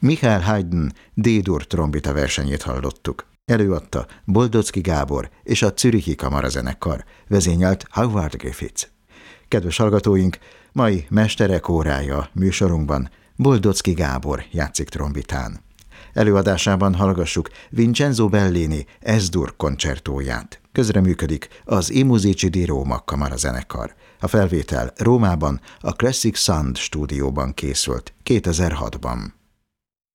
Michael Haydn D-dur trombita versenyét hallottuk. Előadta Boldocki Gábor és a Zürichi Kamarazenekar, vezényelt Howard Griffiths. Kedves hallgatóink, mai Mesterek órája műsorunkban Boldocki Gábor játszik trombitán. Előadásában hallgassuk Vincenzo Bellini S-dur koncertóját. Közreműködik az I Musici di Roma kamarazenekar. A felvétel Rómában a Classic Sound stúdióban készült 2006-ban.